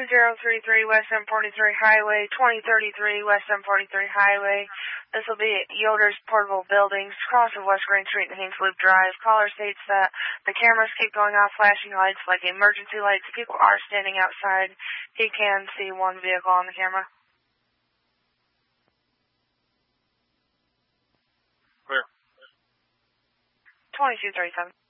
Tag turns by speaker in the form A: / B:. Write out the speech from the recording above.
A: 2033 West M43 Highway, 2033 West M43 Highway. This will be at Yoder's Portable Buildings, cross of West Green Street and Haynes Loop Drive. Caller states that the cameras keep going off flashing lights like emergency lights. People are standing outside. He can see one vehicle on the camera.
B: Clear.
A: 2237.